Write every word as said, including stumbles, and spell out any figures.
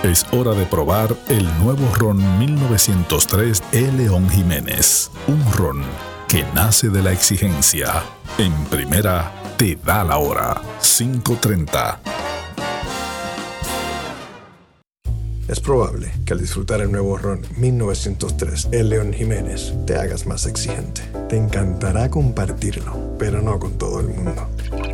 Es hora de probar el nuevo ron mil novecientos tres E. León Jiménez. Un ron que nace de la exigencia. En primera, te da la hora. cinco treinta. Es probable que al disfrutar el nuevo ron mil novecientos tres E. León Jiménez te hagas más exigente. Te encantará compartirlo, pero no con todo el mundo.